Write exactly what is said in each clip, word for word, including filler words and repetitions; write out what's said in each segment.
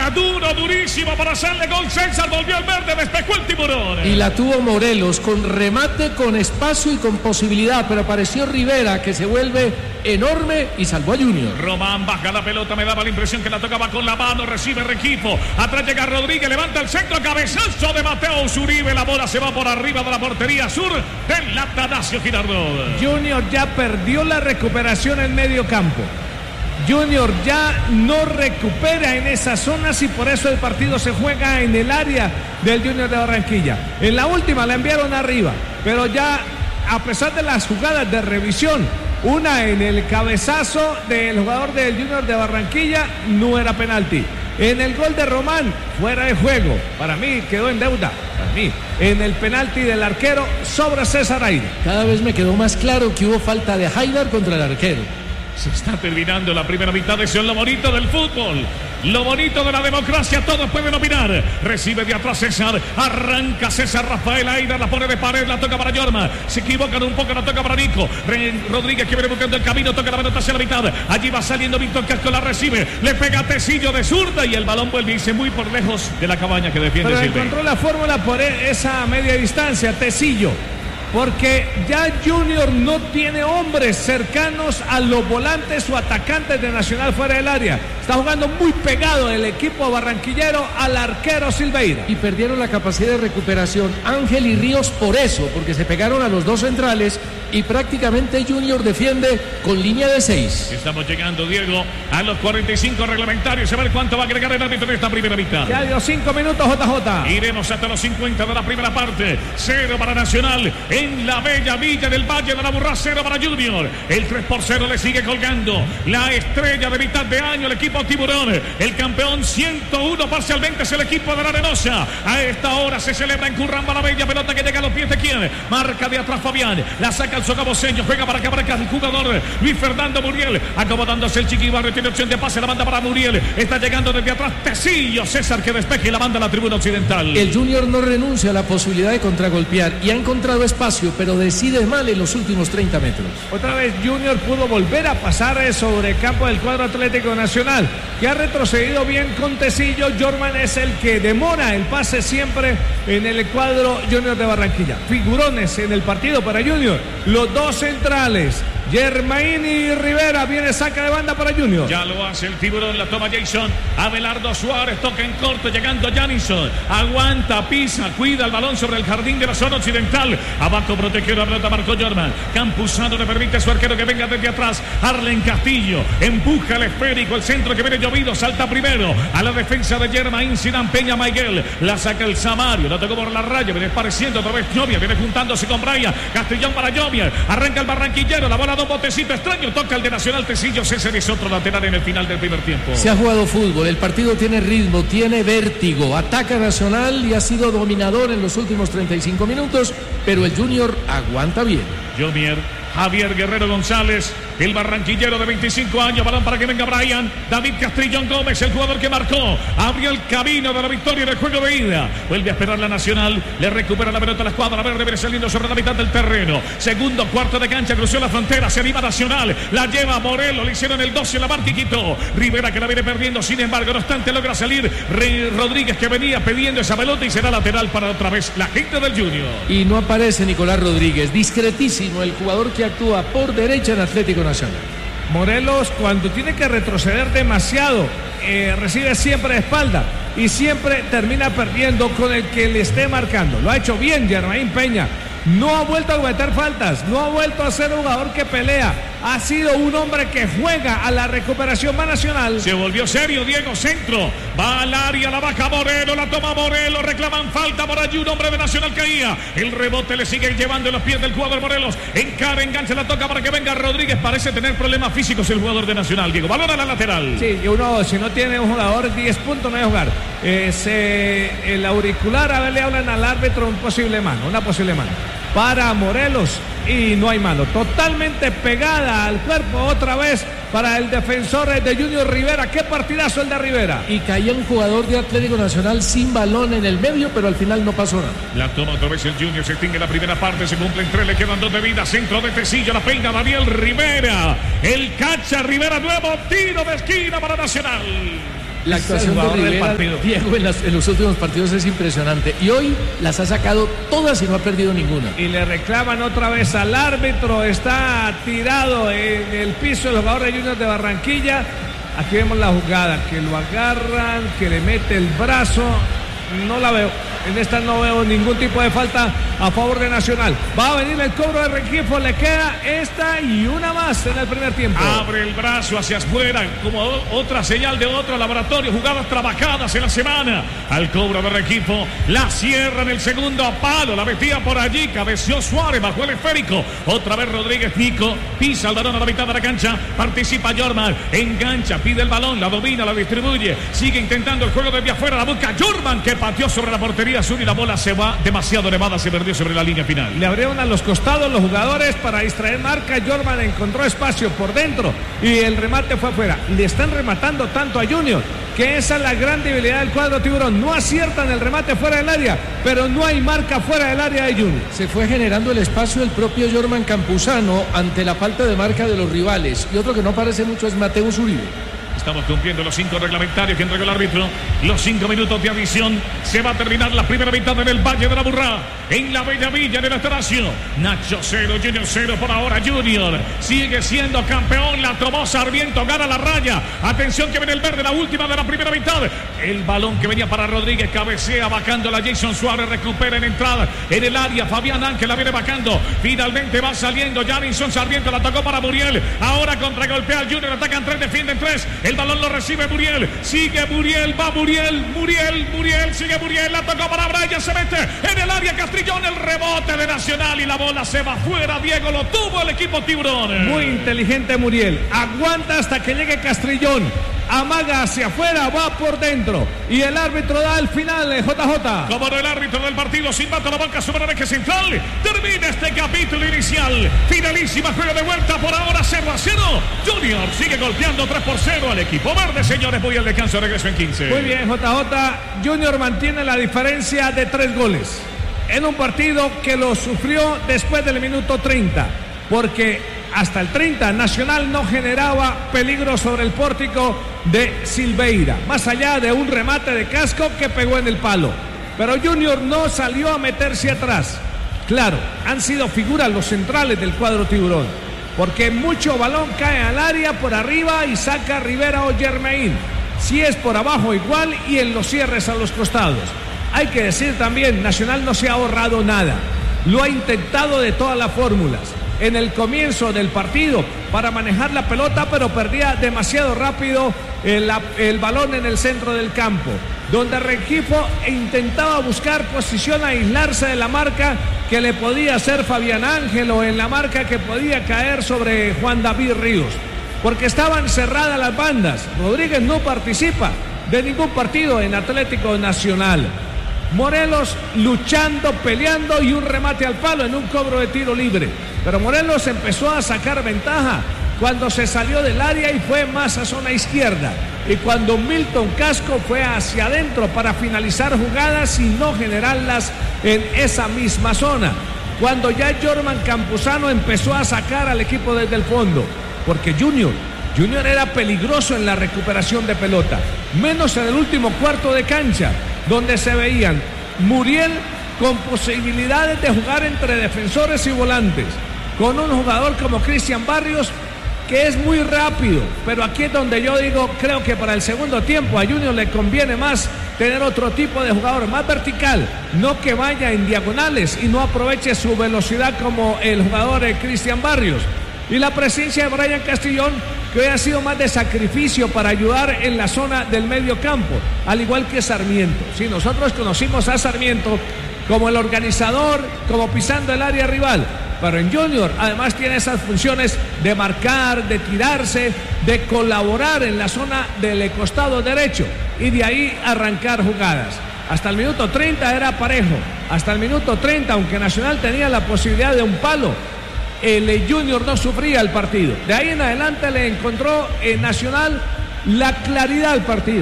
Arranca duro, durísimo para hacerle gol. César volvió al verde, despejó el tiburón. Y la tuvo Morelos con remate, con espacio y con posibilidad, pero apareció Rivera que se vuelve enorme y salvó a Junior. Román baja la pelota, me daba la impresión que la tocaba con la mano, recibe Requifo, atrás llega Rodríguez, levanta el centro, cabezazo de Mateo Uribe, la bola se va por arriba de la portería sur del Atanasio Girardot. Junior ya perdió la recuperación en medio campo. Junior ya no recupera en esas zonas y por eso el partido se juega en el área del Junior de Barranquilla. En la última la enviaron arriba, pero ya a pesar de las jugadas de revisión, una en el cabezazo del jugador del Junior de Barranquilla, no era penalti. En el gol de Román, fuera de juego. Para mí quedó en deuda. Para mí, en el penalti del arquero sobre César Aire. Cada vez me quedó más claro que hubo falta de Haidar contra el arquero. Se está terminando la primera mitad de eso, lo bonito del fútbol, lo bonito de la democracia, todos pueden opinar. Recibe de atrás César, arranca César Rafael Haidar, la pone de pared, la toca para Yorma, se equivocan un poco, la toca para Nico Rodríguez que viene buscando el camino, toca la pelota hacia la mitad, allí va saliendo Víctor Casco, la recibe, le pega Tecillo de zurda y el balón vuelve y se muy por lejos de la cabaña que defiende Pero Silva. encontró la fórmula por esa media distancia, Tecillo. Porque ya Junior no tiene hombres cercanos a los volantes o atacantes de Nacional fuera del área. Está jugando muy pegado el equipo barranquillero al arquero Silveira. Y perdieron la capacidad de recuperación Ángel y Ríos por eso, porque se pegaron a los dos centrales y prácticamente Junior defiende con línea de seis. Estamos llegando, Diego, a los cuarenta y cinco reglamentarios. A ver cuánto va a agregar el árbitro en esta primera mitad. Ya dio cinco minutos, J J. Iremos hasta los cincuenta de la primera parte. Cero para Nacional en la bella Villa del Valle de la Burrá, cero para Junior. El tres por cero le sigue colgando la estrella de mitad de año, el equipo Tiburón. El campeón ciento uno parcialmente es el equipo de la Arenosa. A esta hora se celebra en Curramba la bella pelota que llega a los pies de quién. Marca de atrás Fabián, la saca el sogaboseño, juega para que marca el jugador Luis Fernando Muriel, acomodándose el Chiquibarrio, tiene opción de pase, la banda para Muriel, está llegando desde atrás Tecillo, César que despeje y la banda a la tribuna occidental. El Junior no renuncia a la posibilidad de contragolpear y ha encontrado espacio, pero decide mal en los últimos treinta metros. Otra vez Junior pudo volver a pasar sobre el campo del cuadro Atlético Nacional, que ha retrocedido bien con Tecillo. Jorman es el que demora el pase siempre en el cuadro Junior de Barranquilla. Figurones en el partido para Junior, los dos centrales, Germain y Rivera. Viene saca de banda para Junior. Ya lo hace el Tiburón, la toma Jason. Abelardo Suárez, toca en corto, llegando Janison. Aguanta, pisa, cuida el balón sobre el jardín de la zona occidental. Abajo protegió la pelota, marcó Jorman. Campuzano le permite a su arquero que venga desde atrás. Arlen Castillo empuja el esférico, el centro que viene llovido, salta primero a la defensa de Germain. Sinan Peña Maiguel, la saca el Samario, la tocó por la raya, viene pareciendo otra vez Llovia, viene juntándose con Brian. Castellón para Llovia, arranca el barranquillero, la bola un botecito extraño, toca el de Nacional Tecillo. César es otro lateral en el final del primer tiempo. Se ha jugado fútbol, el partido tiene ritmo, tiene vértigo, ataca Nacional y ha sido dominador en los últimos treinta y cinco minutos, pero el Junior aguanta bien. Jomier, Javier Guerrero González, el barranquillero de veinticinco años, balón para que venga Brian, David Castrillón Gómez, el jugador que marcó, abrió el camino de la victoria en el juego de ida, vuelve a esperar la Nacional, le recupera la pelota a la escuadra verde, viene saliendo sobre la mitad del terreno, segundo cuarto de cancha, cruzó la frontera, se anima Nacional, la lleva Morelos, le hicieron el doce en la marca y quitó, Rivera que la viene perdiendo, sin embargo, no obstante logra salir Rey Rodríguez que venía pidiendo esa pelota y será lateral para otra vez la gente del Junior. Y no aparece Nicolás Rodríguez, discretísimo el jugador que actúa por derecha en Atlético Nacional. Morelos, cuando tiene que retroceder demasiado, eh, recibe siempre de espalda y siempre termina perdiendo con el que le esté marcando. Lo ha hecho bien Germain Peña. No ha vuelto a cometer faltas, no ha vuelto a ser un jugador que pelea. Ha sido un hombre que juega a la recuperación más Nacional. Se volvió serio Diego, centro. Va al área, la baja Morelos, la toma Morelos. Reclaman falta por allí, un hombre de Nacional caía. El rebote le sigue llevando en los pies del jugador Morelos. Encara, engancha, la toca para que venga Rodríguez. Parece tener problemas físicos el jugador de Nacional. Diego, balón a la lateral. Sí, y uno, si no tiene un jugador, diez puntos no debe jugar. Eh, se, el auricular, a ver, le hablan al árbitro un posible mano, una posible mano. Para Morelos y no hay mano, totalmente pegada al cuerpo otra vez para el defensor de Junior Rivera. Qué partidazo el de Rivera. Y caía un jugador de Atlético Nacional sin balón en el medio, pero al final no pasó nada. La toma otra vez el Junior, se extingue la primera parte, se cumplen tres, le quedan dos de vida, centro de Tecillo, la peina Daniel Rivera, el cacha Rivera, nuevo tiro de esquina para Nacional. La actuación de Rivera, Diego, en, las, en los últimos partidos es impresionante. Y hoy las ha sacado todas y no ha perdido ninguna. Y le reclaman otra vez al árbitro. Está tirado en el piso el jugador de Junior de Barranquilla. Aquí vemos la jugada, que lo agarran, que le mete el brazo. No la veo. En esta no veo ningún tipo de falta a favor de Nacional. Va a venir el cobro de Rengifo. Le queda esta y una más en el primer tiempo. Abre el brazo hacia afuera como otra señal de otro laboratorio. Jugadas trabajadas en la semana. Al cobro de Rengifo. La cierra en el segundo a palo. La metía por allí. Cabeció Suárez bajo el esférico. Otra vez Rodríguez Nico. Pisa el balón a la mitad de la cancha. Participa Jorman. Engancha. Pide el balón. La domina. La distribuye. Sigue intentando el juego desde afuera. La busca Jorman, que pateó sobre la portería azul y la bola se va demasiado elevada, se perdió sobre la línea final. Le abrieron a los costados los jugadores para distraer marca. Jorman encontró espacio por dentro y el remate fue afuera. Le están rematando tanto a Junior que esa es la gran debilidad del cuadro tiburón. No aciertan el remate fuera del área, pero no hay marca fuera del área de Junior. Se fue generando el espacio el propio Jorman Campuzano ante la falta de marca de los rivales. Y otro que no aparece mucho es Mateus Uribe. Estamos cumpliendo los cinco reglamentarios que entregó el árbitro. Los cinco minutos de adición. Se va a terminar la primera mitad en el Valle de la Burrá. En la Bella Villa del Atanasio. Nacho cero, Junior cero por ahora. Junior sigue siendo campeón. La tomó Sarmiento, gana la raya. Atención que viene el verde, la última de la primera mitad. El balón que venía para Rodríguez. Cabecea, bajando la Jason Suárez. Recupera en entrada en el área. Fabián Ángel la viene bajando. Finalmente va saliendo. Janison Sarmiento la tocó para Muriel. Ahora contragolpea al Junior. Atacan tres, defienden tres. El balón lo recibe Muriel. Sigue Muriel, va Muriel. Muriel, Muriel, sigue Muriel. La tocó para Brian. Se mete en el área Castrillón. El rebote de Nacional y la bola se va fuera. Diego, lo tuvo el equipo tiburón. Muy inteligente Muriel. Aguanta hasta que llegue Castrillón. Amaga hacia afuera, va por dentro. Y el árbitro da el final, J J. Como no, el árbitro del partido, silbato la banca sobre el eje central. Termina este capítulo inicial. Finalísima, juego de vuelta por ahora cero a cero. Junior sigue golpeando tres por cero al equipo verde, señores. Voy al descanso, regreso en quince. Muy bien, J J. Junior mantiene la diferencia de tres goles. En un partido que lo sufrió después del minuto treinta. Porque hasta el treinta Nacional no generaba peligro sobre el pórtico de Silveira, más allá de un remate de Casco que pegó en el palo. Pero Junior no salió a meterse atrás. Claro, han sido figuras los centrales del cuadro tiburón, porque mucho balón cae al área por arriba y saca Rivera o Germain. Si es por abajo igual y en los cierres a los costados. Hay que decir también, Nacional no se ha ahorrado nada. Lo ha intentado de todas las fórmulas. En el comienzo del partido para manejar la pelota, pero perdía demasiado rápido el, el balón en el centro del campo, donde Rengifo intentaba buscar posición, aislarse de la marca que le podía hacer Fabián Ángel o en la marca que podía caer sobre Juan David Ríos, porque estaban cerradas las bandas. Rodríguez no participa de ningún partido en Atlético Nacional. Morelos luchando, peleando y un remate al palo en un cobro de tiro libre. Pero Morelos empezó a sacar ventaja cuando se salió del área y fue más a zona izquierda. Y cuando Milton Casco fue hacia adentro para finalizar jugadas y no generarlas en esa misma zona. Cuando ya Jorman Campuzano empezó a sacar al equipo desde el fondo. Porque Junior, Junior era peligroso en la recuperación de pelota. Menos en el último cuarto de cancha, donde se veían Muriel con posibilidades de jugar entre defensores y volantes, con un jugador como Cristian Barrios que es muy rápido, pero aquí es donde yo digo, creo que para el segundo tiempo a Junior le conviene más tener otro tipo de jugador más vertical, no que vaya en diagonales y no aproveche su velocidad como el jugador de Cristian Barrios. Y la presencia de Brian Castrillón, que hoy ha sido más de sacrificio para ayudar en la zona del medio campo, al igual que Sarmiento. Sí, nosotros conocimos a Sarmiento como el organizador, como pisando el área rival, pero en Junior además tiene esas funciones de marcar, de tirarse, de colaborar en la zona del costado derecho y de ahí arrancar jugadas. Hasta el minuto treinta era parejo, hasta el minuto treinta, aunque Nacional tenía la posibilidad de un palo, el Junior no sufría el partido. De ahí en adelante le encontró en Nacional la claridad al partido.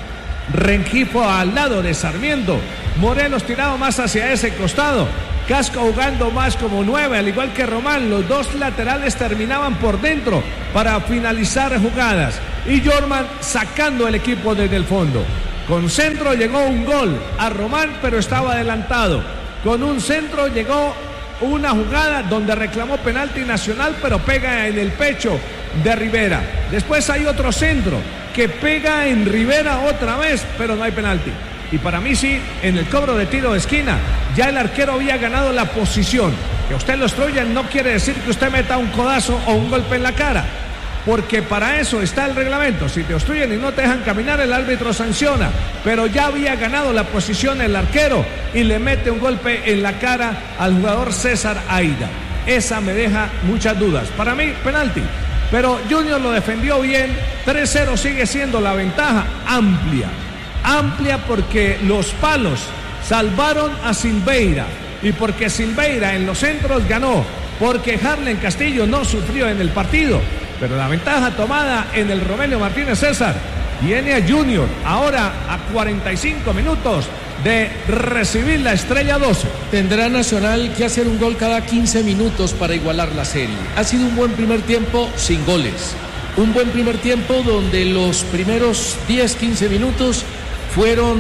Rengifo al lado de Sarmiento, Morelos tirado más hacia ese costado, Casco jugando más como nueve, al igual que Román. Los dos laterales terminaban por dentro para finalizar jugadas. y Jorman sacando el equipo desde el fondo. Con centro llegó un gol a Román, pero estaba adelantado. Con un centro llegó una jugada donde reclamó penalti Nacional, pero pega en el pecho de Rivera. Después hay otro centro que pega en Rivera otra vez, pero no hay penalti. Y para mí sí, en el cobro de tiro de esquina, ya el arquero había ganado la posición. Que usted lo obstruya no quiere decir que usted meta un codazo o un golpe en la cara, porque para eso está el reglamento. Si te obstruyen y no te dejan caminar, el árbitro sanciona. Pero ya había ganado la posición el arquero y le mete un golpe en la cara al jugador César Aida. Esa me deja muchas dudas. Para mí, penalti. Pero Junior lo defendió bien. tres cero sigue siendo la ventaja amplia. Amplia porque los palos salvaron a Silveira y porque Silveira en los centros ganó, porque Harlen Castillo no sufrió en el partido. Pero la ventaja tomada en el Romelio Martínez César viene a Junior ahora a cuarenta y cinco minutos de recibir la estrella doce. Tendrá Nacional que hacer un gol cada quince minutos para igualar la serie. Ha sido un buen primer tiempo sin goles. Un buen primer tiempo donde los primeros diez, quince minutos fueron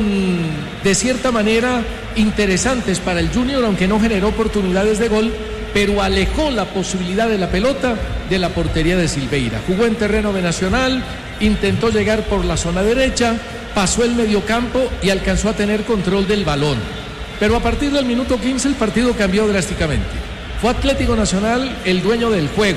de cierta manera interesantes para el Junior, aunque no generó oportunidades de gol, pero alejó la posibilidad de la pelota de la portería de Silveira. Jugó en terreno de Nacional, intentó llegar por la zona derecha, pasó el mediocampo y alcanzó a tener control del balón. Pero a partir del minuto quince el partido cambió drásticamente. Fue Atlético Nacional el dueño del juego,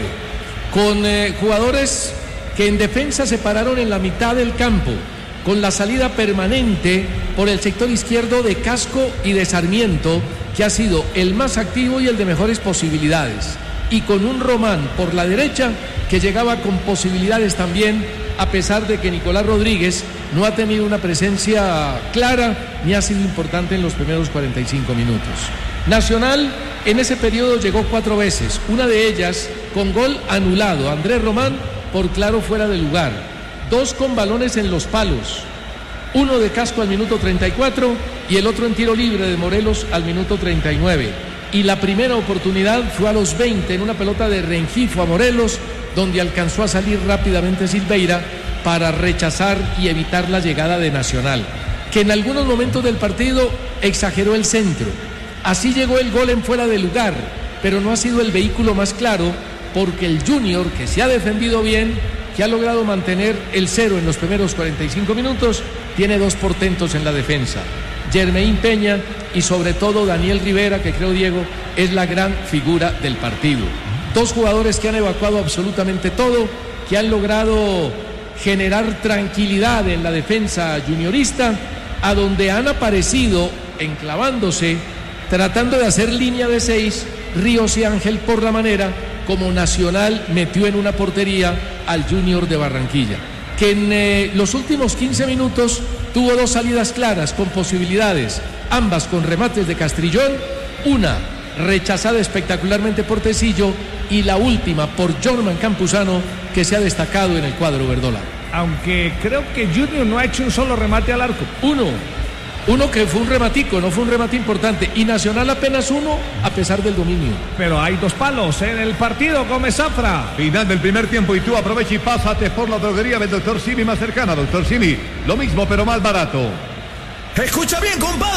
con eh, jugadores que en defensa se pararon en la mitad del campo, con la salida permanente por el sector izquierdo de Casco y de Sarmiento, que ha sido el más activo y el de mejores posibilidades, y con un Román por la derecha que llegaba con posibilidades también, a pesar de que Nicolás Rodríguez no ha tenido una presencia clara ni ha sido importante en los primeros cuarenta y cinco minutos. Nacional en ese periodo llegó cuatro veces, una de ellas con gol anulado, Andrés Román por claro fuera de lugar, dos con balones en los palos, uno de Casco al minuto treinta y cuatro y el otro en tiro libre de Morelos al minuto treinta y nueve. Y la primera oportunidad fue a los veinte en una pelota de Rengifo a Morelos, donde alcanzó a salir rápidamente Silveira para rechazar y evitar la llegada de Nacional, que en algunos momentos del partido exageró el centro. Así llegó el gol en fuera de lugar, pero no ha sido el vehículo más claro, porque el Junior, que se ha defendido bien, que ha logrado mantener el cero en los primeros cuarenta y cinco minutos, tiene dos portentos en la defensa, Jermain Peña y sobre todo Daniel Rivera, que creo, Diego, es la gran figura del partido. Dos jugadores que han evacuado absolutamente todo, que han logrado generar tranquilidad en la defensa juniorista, a donde han aparecido enclavándose, tratando de hacer línea de seis, Ríos y Ángel, por la manera como Nacional metió en una portería al Junior de Barranquilla, que en eh, los últimos quince minutos tuvo dos salidas claras con posibilidades, ambas con remates de Castrillón, una rechazada espectacularmente por Tecillo y la última por Jorman Campuzano, que se ha destacado en el cuadro verdolaga. Aunque creo que Junior no ha hecho un solo remate al arco. Uno, uno que fue un rematico, no fue un remate importante, y Nacional apenas uno a pesar del dominio. Pero hay dos palos en el partido, Gómez Zafra. Final del primer tiempo y tú aprovecha y pásate por la droguería del doctor Simi más cercana. doctor Simi, lo mismo pero más barato. Escucha bien, compadre.